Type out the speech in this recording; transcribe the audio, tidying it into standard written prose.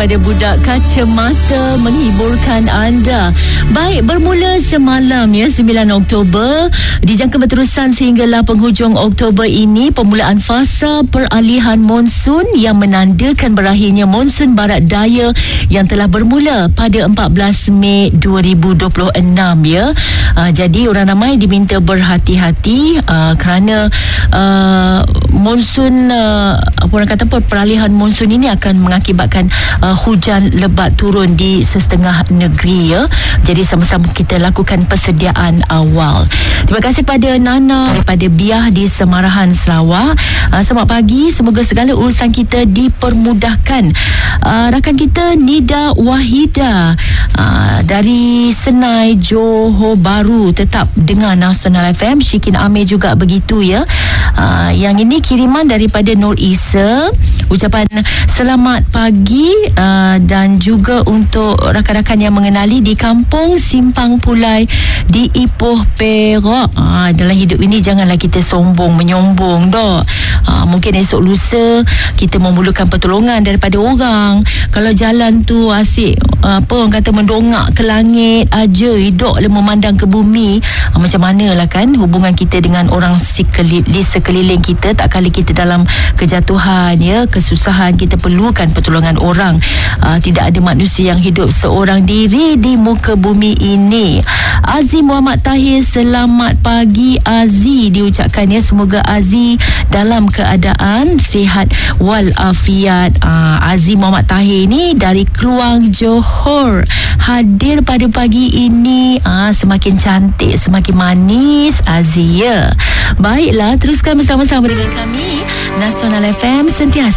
daripada Budak Kacamata menghiburkan anda. Baik, bermula semalam 9 Oktober, dijangka berterusan sehinggalah penghujung Oktober ini permulaan fasa peralihan monsun yang menandakan berakhirnya monsun barat daya yang telah bermula pada 14 Mei 2026 jadi orang ramai diminta berhati-hati kerana monsun peralihan monsun ini akan mengakibatkan hujan lebat turun di setengah negeri Jadi sama-sama kita lakukan persediaan awal. Terima kasih kepada Nana daripada Biah di Semarahan, Sarawak. Selamat pagi, semoga segala urusan kita dipermudahkan. Rakan kita Nida Wahida dari Senai, Johor Bahru tetap dengar Nasional FM. Syikin Amir juga begitu Yang ini kiriman daripada Nur Isa, ucapan selamat pagi dan juga untuk rakan-rakan yang mengenali di Kampung Simpang Pulai di Ipoh, Perak. Dalam hidup ini janganlah kita sombong menyombong mungkin esok lusa kita memerlukan pertolongan daripada orang. Kalau jalan tu asyik orang kata mendongak ke langit aja, hidup memandang ke bumi, macam manalah kan hubungan kita dengan orang di sekeliling kita. Tak kali kita dalam kejatuhan kesusahan, kita perlukan pertolongan orang. Tidak ada manusia yang hidup seorang diri di muka bumi ini. Aziz Muhammad Tahir, selamat pagi Aziz diucapkan semoga Aziz dalam keadaan sihat walafiat. Aziz Muhammad Tahir ni dari Kluang, Johor, hadir pada pagi ini. Semakin cantik, semakin manis Aziz. Baiklah, teruskan bersama-sama dengan kami Nasional FM sentiasa